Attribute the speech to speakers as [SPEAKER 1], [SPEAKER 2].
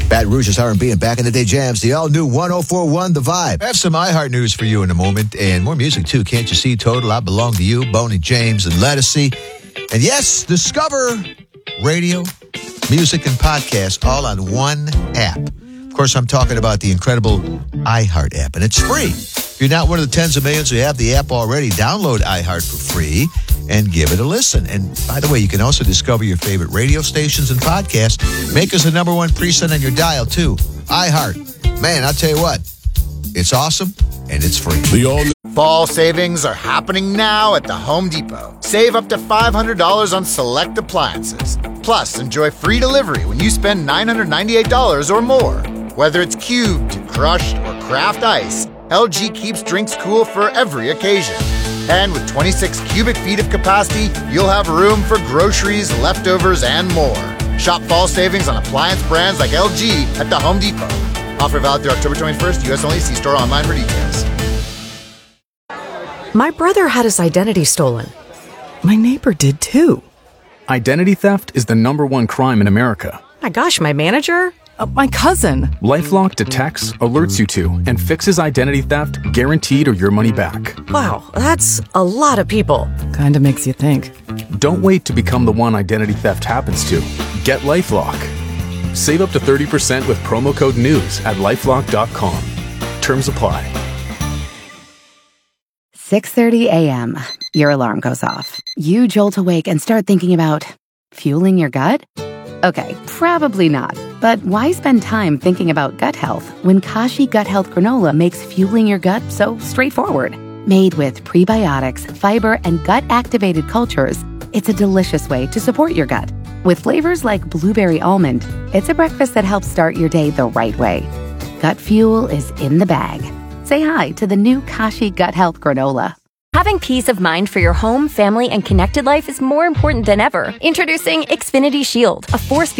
[SPEAKER 1] Baton Rouge's R&B and back in the day jams, the all-new 104.1 The Vibe. I have some iHeart news for you in a moment, and more music too. Can't you see? Total, I Belong to You, Boney James, and Lettucey. And yes, discover radio, music, and podcasts all on one app. Of course, I'm talking about the incredible iHeart app, and it's free. If you're not one of the tens of millions who have the app already, download iHeart for free and give it a listen. And by the way, you can also discover your favorite radio stations and podcasts. Make us the number one preset on your dial, too. iHeart. Man, I'll tell you what, it's awesome, and it's free.
[SPEAKER 2] Fall savings are happening now at the Home Depot. Save up to $500 on select appliances. Plus, enjoy free delivery when you spend $998 or more. Whether it's cubed, crushed, or craft ice, LG keeps drinks cool for every occasion. And with 26 cubic feet of capacity, you'll have room for groceries, leftovers, and more. Shop fall savings on appliance brands like LG at the Home Depot. Offer valid through October 21st, U.S. only. See store online for details.
[SPEAKER 3] My brother had his identity stolen. My neighbor did too.
[SPEAKER 4] Identity theft is the #1 crime in America.
[SPEAKER 3] My gosh, my manager? My cousin.
[SPEAKER 4] LifeLock detects, alerts you to, and fixes identity theft guaranteed or your money back.
[SPEAKER 3] Wow, that's a lot of people. Kinda makes you think.
[SPEAKER 4] Don't wait to become the one identity theft happens to. Get LifeLock. Save up to 30% with promo code NEWS at LifeLock.com. Terms apply.
[SPEAKER 5] 6:30 a.m. Your alarm goes off. You jolt awake and start thinking about fueling your gut? Okay, probably not. But why spend time thinking about gut health when Kashi Gut Health Granola makes fueling your gut so straightforward? Made with prebiotics, fiber, and gut-activated cultures, it's a delicious way to support your gut. With flavors like blueberry almond, it's a breakfast that helps start your day the right way. Gut fuel is in the bag. Say hi to the new Kashi Gut Health Granola.
[SPEAKER 6] Having peace of mind for your home, family, and connected life is more important than ever. Introducing Xfinity Shield, a force